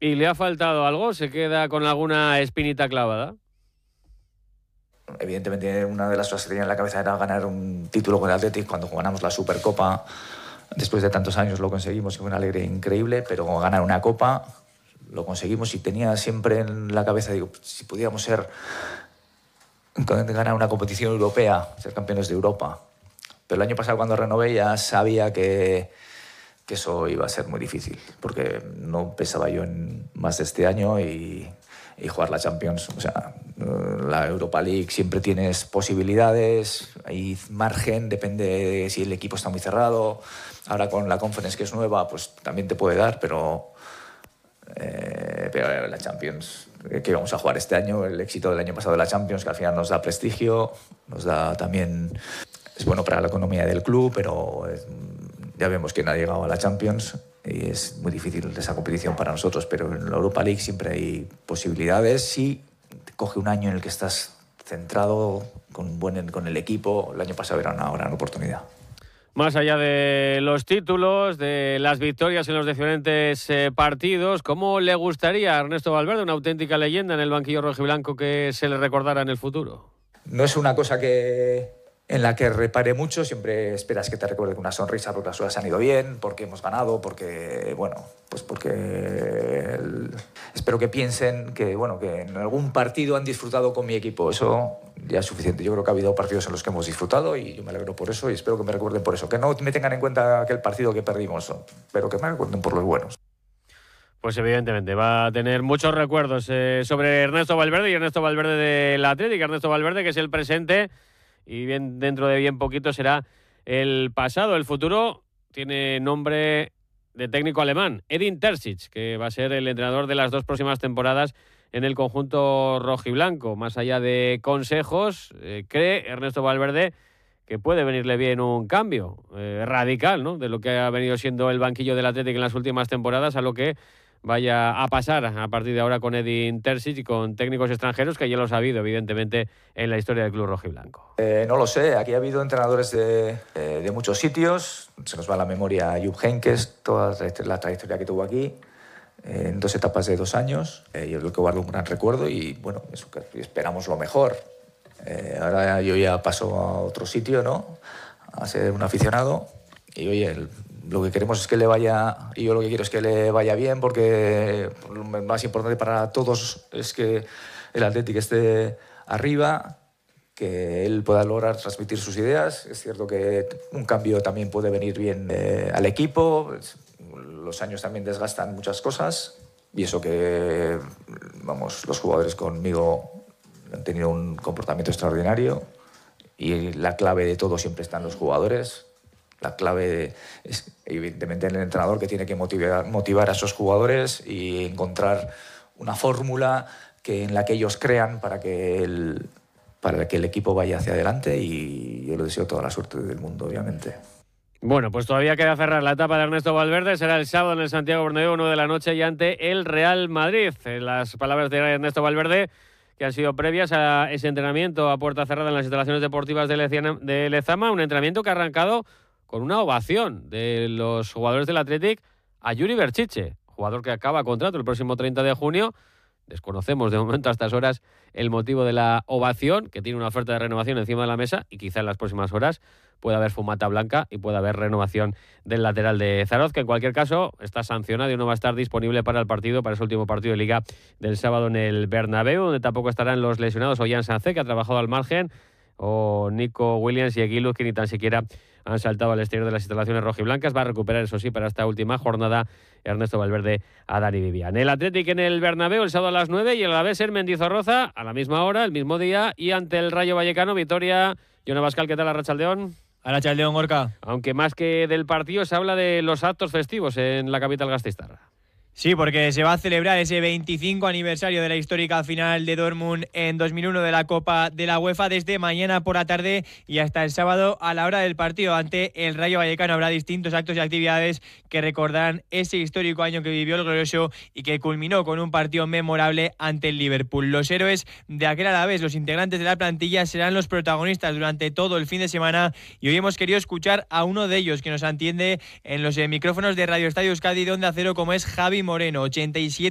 ¿Y le ha faltado algo? ¿Se queda con alguna espinita clavada? Evidentemente, una de las cosas que tenía en la cabeza era ganar un título con el Athletic. Cuando ganamos la Supercopa, después de tantos años lo conseguimos, fue una alegría increíble, pero ganar una Copa lo conseguimos y tenía siempre en la cabeza, digo, si pudiéramos ganar una competición europea, ser campeones de Europa. Pero el año pasado, cuando renové, ya sabía que eso iba a ser muy difícil, porque no pensaba yo en más de este año y jugar la Champions. O sea, la Europa League siempre tienes posibilidades, hay margen, depende de si el equipo está muy cerrado. Ahora con la Conference, que es nueva, pues también te puede dar, pero la Champions que vamos a jugar este año, el éxito del año pasado de la Champions, que al final nos da prestigio, nos da también, es bueno para la economía del club, pero ya vemos quién ha llegado a la Champions y es muy difícil esa competición para nosotros, pero en la Europa League siempre hay posibilidades si te coge un año en el que estás centrado con el equipo. El año pasado era una gran oportunidad. Más allá de los títulos, de las victorias en los diferentes partidos, ¿cómo le gustaría a Ernesto Valverde, una auténtica leyenda en el banquillo rojiblanco, que se le recordara en el futuro? No es una cosa en la que repare mucho, siempre esperas que te recuerde con una sonrisa porque las cosas han ido bien, porque hemos ganado, porque espero que piensen que en algún partido han disfrutado con mi equipo. Eso ya es suficiente. Yo creo que ha habido partidos en los que hemos disfrutado y yo me alegro por eso y espero que me recuerden por eso. Que no me tengan en cuenta aquel partido que perdimos, pero que me recuerden por los buenos. Pues evidentemente va a tener muchos recuerdos sobre Ernesto Valverde y Ernesto Valverde del Athletic. Ernesto Valverde, que es el presente, y dentro de bien poquito será el pasado. El futuro tiene nombre de técnico alemán, Edin Terzic, que va a ser el entrenador de las 2 próximas temporadas en el conjunto rojiblanco. Más allá de consejos, cree Ernesto Valverde que puede venirle bien un cambio radical, ¿no?, de lo que ha venido siendo el banquillo del Athletic en las últimas temporadas a lo que vaya a pasar a partir de ahora con Edin Terzic y con técnicos extranjeros, que ya lo ha habido, evidentemente, en la historia del club rojiblanco. No lo sé, aquí ha habido entrenadores de muchos sitios. Se nos va a la memoria Jupp Heynckes, toda la trayectoria que tuvo aquí, en 2 etapas de 2 años. Yo creo que guardo un gran recuerdo y eso, que esperamos lo mejor. Ahora yo ya paso a otro sitio, ¿no?, a ser un aficionado y lo que queremos es que le vaya, y yo lo que quiero es que le vaya bien, porque lo más importante para todos es que el Athletic esté arriba, que él pueda lograr transmitir sus ideas. Es cierto que un cambio también puede venir bien al equipo, los años también desgastan muchas cosas y eso que, los jugadores conmigo han tenido un comportamiento extraordinario y la clave de todo siempre está en los jugadores. La clave es evidentemente el entrenador, que tiene que motivar a esos jugadores y encontrar una fórmula en la que ellos crean para que el equipo vaya hacia adelante, y yo le deseo toda la suerte del mundo, obviamente. Bueno, pues todavía queda cerrar la etapa de Ernesto Valverde. Será el sábado en el Santiago Bernabéu, 9 de la noche, y ante el Real Madrid. Las palabras de Ernesto Valverde, que han sido previas a ese entrenamiento a puerta cerrada en las instalaciones deportivas de Lezama, un entrenamiento que ha arrancado con una ovación de los jugadores del Athletic a Yuri Berchiche, jugador que acaba contrato el próximo 30 de junio. Desconocemos de momento a estas horas el motivo de la ovación, que tiene una oferta de renovación encima de la mesa y quizá en las próximas horas pueda haber fumata blanca y pueda haber renovación del lateral de Zarauz, que en cualquier caso está sancionado y no va a estar disponible para ese último partido de Liga del sábado en el Bernabéu, donde tampoco estarán los lesionados Ollán Sancé, que ha trabajado al margen, o Nico Williams y Eguiluz, que ni tan siquiera han saltado al exterior de las instalaciones rojiblancas. Va a recuperar, eso sí, para esta última jornada Ernesto Valverde a Dani Vivian. El Athletic en el Bernabéu el sábado a las 9 y el Alavés en Mendizorroza a la misma hora, el mismo día, y ante el Rayo Vallecano. Vitoria, Jon Abascal, ¿qué tal, Arratsaldeon? Arratsaldeon, Gorka. Aunque más que del partido se habla de los actos festivos en la capital gasteiztarra. Sí, porque se va a celebrar ese 25 aniversario de la histórica final de Dortmund en 2001 de la Copa de la UEFA desde mañana por la tarde y hasta el sábado a la hora del partido ante el Rayo Vallecano. Habrá distintos actos y actividades que recordarán ese histórico año que vivió el glorioso y que culminó con un partido memorable ante el Liverpool. Los héroes de aquel Alavés, los integrantes de la plantilla, serán los protagonistas durante todo el fin de semana y hoy hemos querido escuchar a uno de ellos que nos atiende en los micrófonos de Radio Estadio Euskadi de Onda Cero, como es Javi Moreno, 87